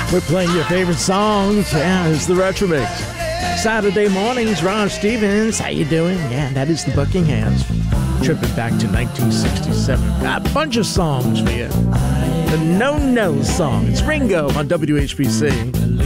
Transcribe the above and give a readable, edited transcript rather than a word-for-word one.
We're playing your favorite songs. Yeah, it's the Retro Mix. Saturday mornings, Ron Stevens. How you doing? Yeah, that is the Buckinghams. Tripping back to 1967. Got a bunch of songs for you. The No-No song. It's Ringo on WHBC.